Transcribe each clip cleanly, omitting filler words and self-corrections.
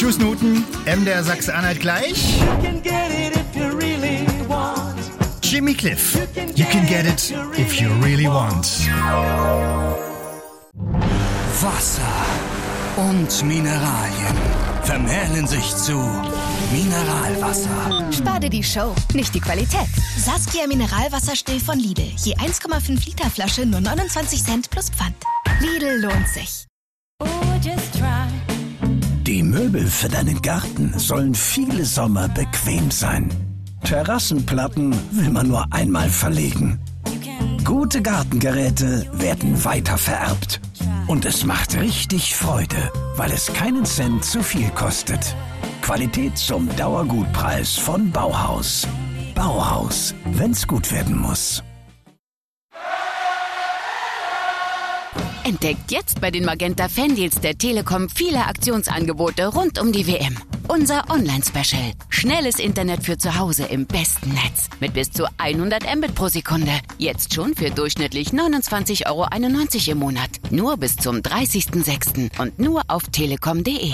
Tschüss Nuten, MDR Sachsen-Anhalt gleich. Jimmy Cliff, you can get it if you really want. Wasser und Mineralien vermählen sich zu Mineralwasser. Spar dir die Show, nicht die Qualität. Saskia Mineralwasserstill von Lidl. Je 1,5 Liter Flasche nur 29 Cent plus Pfand. Lidl lohnt sich. Die Möbel für deinen Garten sollen viele Sommer bequem sein. Terrassenplatten will man nur einmal verlegen. Gute Gartengeräte werden weiter vererbt. Und es macht richtig Freude, weil es keinen Cent zu viel kostet. Qualität zum Dauergutpreis von Bauhaus. Bauhaus, wenn's gut werden muss. Entdeckt jetzt bei den Magenta Fandeals der Telekom viele Aktionsangebote rund um die WM. Unser Online-Special. Schnelles Internet für zu Hause im besten Netz. Mit bis zu 100 Mbit pro Sekunde. Jetzt schon für durchschnittlich 29,91 € im Monat. Nur bis zum 30.06. und nur auf telekom.de.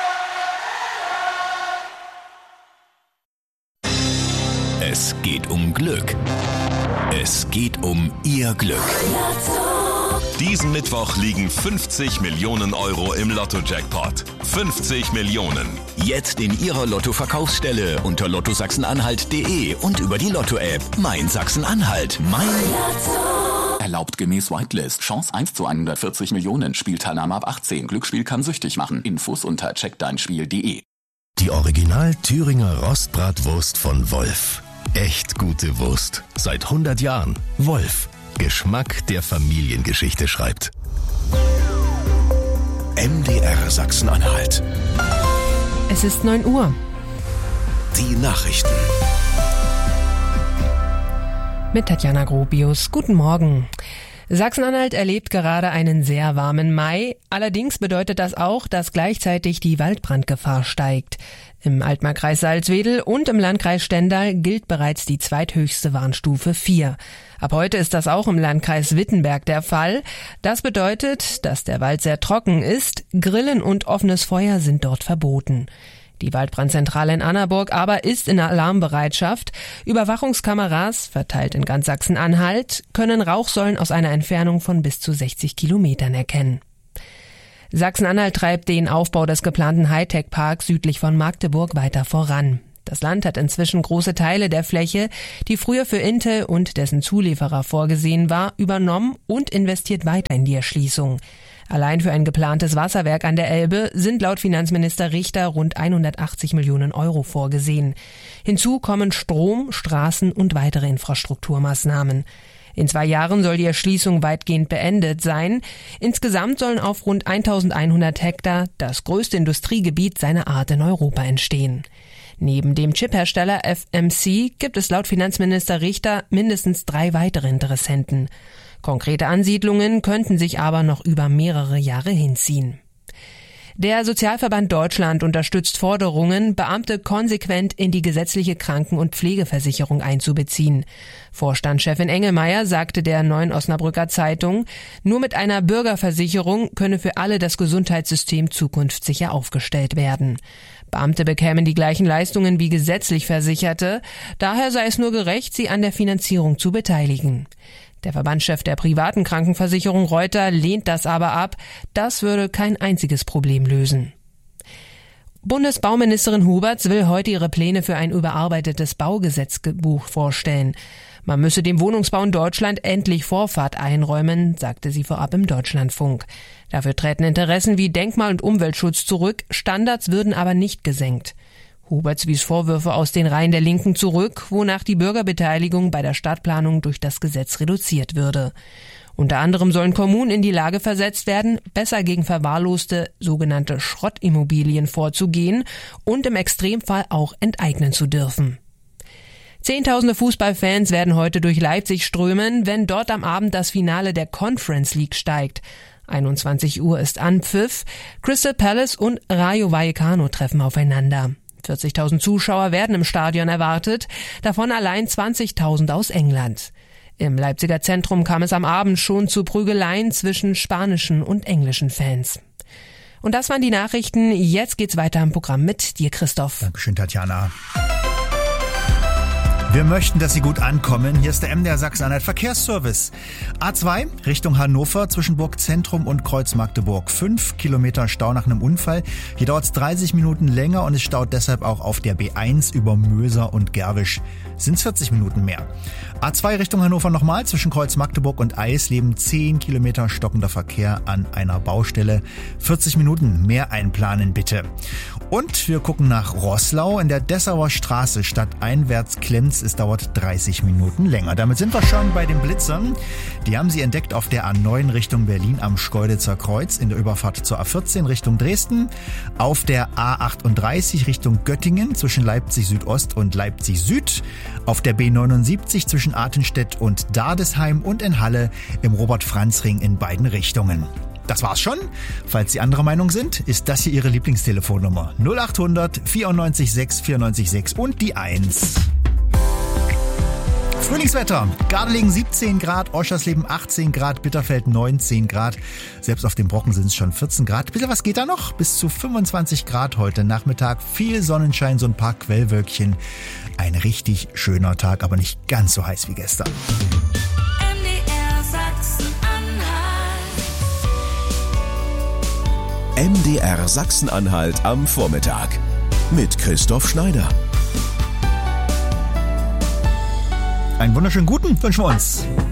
Es geht um Glück. Es geht um Ihr Glück. Diesen Mittwoch liegen 50 Millionen € im Lotto-Jackpot. 50 Millionen. Jetzt in Ihrer Lotto-Verkaufsstelle unter lottosachsenanhalt.de und über die Lotto-App. Mein Sachsen-Anhalt. Mein Lotto. Erlaubt gemäß Whitelist. Chance 1 zu 140 Millionen. Spielteilnahme ab 18. Glücksspiel kann süchtig machen. Infos unter checkdeinspiel.de. Die Original Thüringer Rostbratwurst von Wolf. Echt gute Wurst. Seit 100 Jahren. Wolf. Geschmack, der Familiengeschichte schreibt. MDR Sachsen-Anhalt. Es ist 9 Uhr. Die Nachrichten. Mit Tatjana Grobius. Guten Morgen. Sachsen-Anhalt erlebt gerade einen sehr warmen Mai. Allerdings bedeutet das auch, dass gleichzeitig die Waldbrandgefahr steigt. Im Altmarkkreis Salzwedel und im Landkreis Stendal gilt bereits die zweithöchste Warnstufe 4. Ab heute ist das auch im Landkreis Wittenberg der Fall. Das bedeutet, dass der Wald sehr trocken ist. Grillen und offenes Feuer sind dort verboten. Die Waldbrandzentrale in Annaburg aber ist in Alarmbereitschaft. Überwachungskameras, verteilt in ganz Sachsen-Anhalt, können Rauchsäulen aus einer Entfernung von bis zu 60 Kilometern erkennen. Sachsen-Anhalt treibt den Aufbau des geplanten Hightech-Parks südlich von Magdeburg weiter voran. Das Land hat inzwischen große Teile der Fläche, die früher für Intel und dessen Zulieferer vorgesehen war, übernommen und investiert weiter in die Erschließung. Allein für ein geplantes Wasserwerk an der Elbe sind laut Finanzminister Richter rund 180 Millionen € vorgesehen. Hinzu kommen Strom, Straßen und weitere Infrastrukturmaßnahmen. In 2 Jahren soll die Erschließung weitgehend beendet sein. Insgesamt sollen auf rund 1100 Hektar das größte Industriegebiet seiner Art in Europa entstehen. Neben dem Chiphersteller FMC gibt es laut Finanzminister Richter mindestens 3 weitere Interessenten. Konkrete Ansiedlungen könnten sich aber noch über mehrere Jahre hinziehen. Der Sozialverband Deutschland unterstützt Forderungen, Beamte konsequent in die gesetzliche Kranken- und Pflegeversicherung einzubeziehen. Vorstandschefin Engelmeier sagte der Neuen Osnabrücker Zeitung, nur mit einer Bürgerversicherung könne für alle das Gesundheitssystem zukunftssicher aufgestellt werden. Beamte bekämen die gleichen Leistungen wie gesetzlich Versicherte, daher sei es nur gerecht, sie an der Finanzierung zu beteiligen. Der Verbandschef der privaten Krankenversicherung Reuter lehnt das aber ab. Das würde kein einziges Problem lösen. Bundesbauministerin Huberts will heute ihre Pläne für ein überarbeitetes Baugesetzbuch vorstellen. Man müsse dem Wohnungsbau in Deutschland endlich Vorfahrt einräumen, sagte sie vorab im Deutschlandfunk. Dafür treten Interessen wie Denkmal- und Umweltschutz zurück, Standards würden aber nicht gesenkt. Huberts wies Vorwürfe aus den Reihen der Linken zurück, wonach die Bürgerbeteiligung bei der Stadtplanung durch das Gesetz reduziert würde. Unter anderem sollen Kommunen in die Lage versetzt werden, besser gegen verwahrloste sogenannte Schrottimmobilien vorzugehen und im Extremfall auch enteignen zu dürfen. Zehntausende Fußballfans werden heute durch Leipzig strömen, wenn dort am Abend das Finale der Conference League steigt. 21 Uhr ist Anpfiff. Crystal Palace und Rayo Vallecano treffen aufeinander. 40.000 Zuschauer werden im Stadion erwartet, davon allein 20.000 aus England. Im Leipziger Zentrum kam es am Abend schon zu Prügeleien zwischen spanischen und englischen Fans. Und das waren die Nachrichten. Jetzt geht's weiter im Programm mit dir, Christoph. Dankeschön, Tatjana. Wir möchten, dass Sie gut ankommen. Hier ist der MDR Sachsen-Anhalt Verkehrsservice. A2 Richtung Hannover zwischen Burgzentrum und Kreuz Magdeburg. 5 Kilometer Stau nach einem Unfall. Hier dauert es 30 Minuten länger und es staut deshalb auch auf der B1 über Möser und Gerwisch. Sind es 40 Minuten mehr. A2 Richtung Hannover nochmal zwischen Kreuz Magdeburg und Eisleben. 10 Kilometer stockender Verkehr an einer Baustelle. 40 Minuten mehr einplanen bitte. Und wir gucken nach Roßlau. In der Dessauer Straße stadteinwärts klemmt es dauert 30 Minuten länger. Damit sind wir schon bei den Blitzern. Die haben sie entdeckt auf der A9 Richtung Berlin am Schkeuditzer Kreuz in der Überfahrt zur A14 Richtung Dresden. Auf der A38 Richtung Göttingen zwischen Leipzig Südost und Leipzig Süd. Auf der B79 zwischen Artenstedt und Dardesheim und in Halle im Robert-Franz-Ring in beiden Richtungen. Das war's schon. Falls Sie anderer Meinung sind, ist das hier Ihre Lieblingstelefonnummer. 0800 94 6 94 6 und die 1. Frühlingswetter. Gardelegen 17 Grad, Oschersleben 18 Grad, Bitterfeld 19 Grad. Selbst auf dem Brocken sind es schon 14 Grad. Bisschen was geht da noch? Bis zu 25 Grad heute Nachmittag. Viel Sonnenschein, so ein paar Quellwölkchen. Ein richtig schöner Tag, aber nicht ganz so heiß wie gestern. MDR Sachsen-Anhalt am Vormittag mit Christoph Schneider. Einen wunderschönen guten wünschen wir uns.